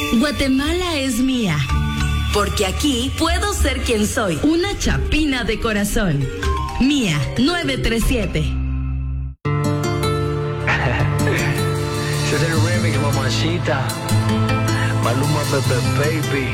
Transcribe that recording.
Guatemala es mía, porque aquí puedo ser quien soy, una chapina de corazón. Mía 937. Ese es el remix, mamacita. Maluma Pepe Baby.